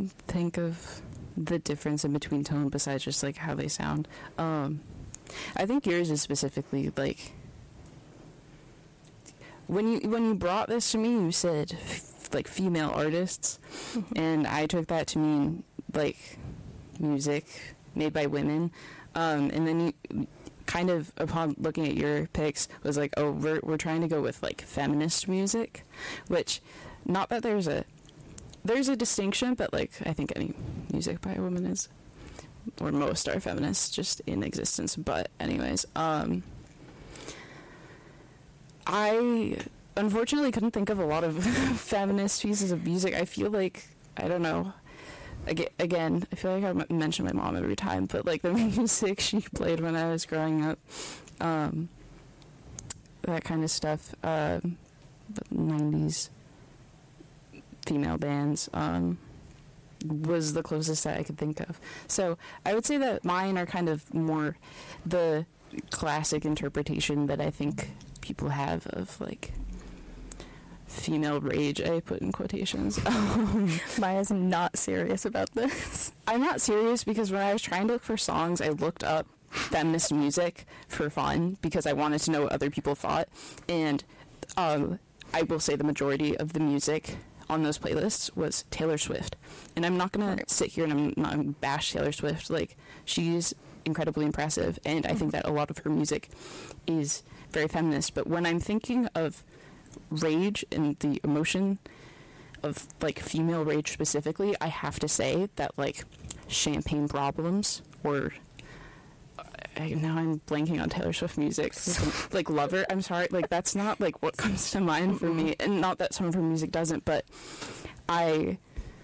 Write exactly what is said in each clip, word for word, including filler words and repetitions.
think of the difference in between tone besides just like how they sound. Um, I think yours is specifically like when you when you brought this to me, you said f- like female artists, mm-hmm. and I took that to mean like music made by women. Um, and then you kind of, upon looking at your picks, was like, oh, we're we're trying to go with like feminist music, which, not that there's a there's a distinction, but like I think any music by a woman is, or most are feminists just in existence. But anyways, um, I unfortunately couldn't think of a lot of feminist pieces of music. I feel like, I don't know. Again, I feel like I mention my mom every time, but like the music she played when I was growing up, um, that kind of stuff, uh, nineties female bands, um, was the closest that I could think of. So I would say that mine are kind of more the classic interpretation that I think people have of like female rage, I put in quotations. Um, Maya's not serious about this. I'm not serious because when I was trying to look for songs, I looked up feminist music for fun because I wanted to know what other people thought. And um, I will say the majority of the music on those playlists was Taylor Swift. And I'm not going to sit here and I'm not gonna bash Taylor Swift. Like, she's incredibly impressive, and I think that a lot of her music is very feminist. But when I'm thinking of rage and the emotion of like female rage specifically, I have to say that like Champagne Problems or I, now I'm blanking on Taylor Swift music, like Lover, I'm sorry, like that's not like what comes to mind for me, and not that some of her music doesn't, but I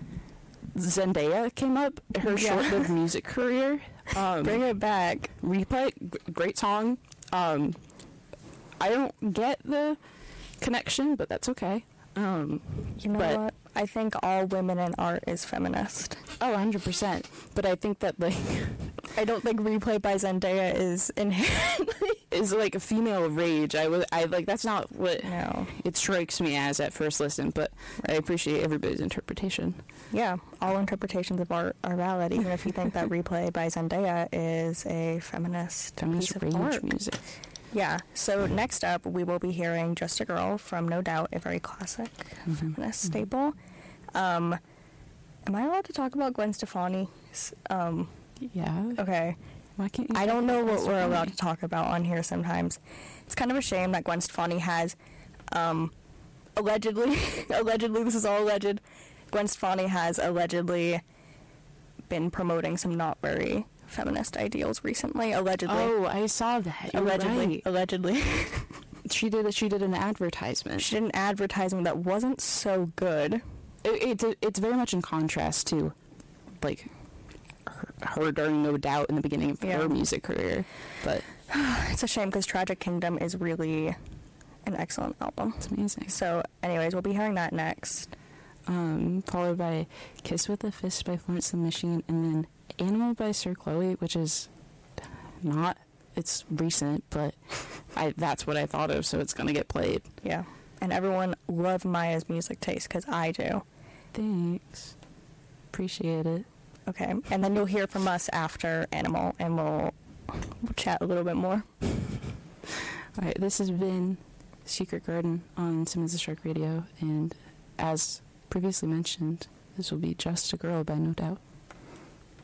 Zendaya came up, her yeah. short-lived music career, um, Bring It Back, Replay, g- great song. um I don't get the connection, but that's okay. Um, you know but, what? I think all women in art is feminist. Oh, one hundred percent. But I think that, like... I don't think Replay by Zendaya is inherently... is, like, a female rage. I, was, I like, that's not what no. it strikes me as at first listen, but I appreciate everybody's interpretation. Yeah, all interpretations of art are valid, even if you think that Replay by Zendaya is a feminist Feminist piece rage of art. music. Yeah, so next up, we will be hearing Just a Girl from No Doubt, a very classic mm-hmm. feminist mm-hmm. staple. Um, am I allowed to talk about Gwen Stefani? Um, yeah. Okay. Why can't you I don't know what Stefani? we're allowed to talk about on here sometimes. It's kind of a shame that Gwen Stefani has, um, allegedly, allegedly, this is all alleged, Gwen Stefani has allegedly been promoting some not very feminist ideals recently, allegedly. Oh, I saw that. You're allegedly, right. allegedly. she did. A, she did an advertisement. She did an advertisement that wasn't so good. It, it it's very much in contrast to, like, her, her during No Doubt in the beginning of yeah. her music career. But it's a shame because Tragic Kingdom is really an excellent album. It's amazing. So, anyways, we'll be hearing that next. Um, followed by Kiss with a Fist by Florence and the Machine, and then Animal by Sir Chloe, which is not, it's recent, but I that's what I thought of, so it's going to get played. Yeah. And everyone love Maya's music taste, because I do. Thanks. Appreciate it. Okay. And then you'll hear from us after Animal, and we'll, we'll chat a little bit more. All right. This has been Secret Garden on Simmons Strike Radio, and as previously mentioned, this will be Just a Girl by No Doubt.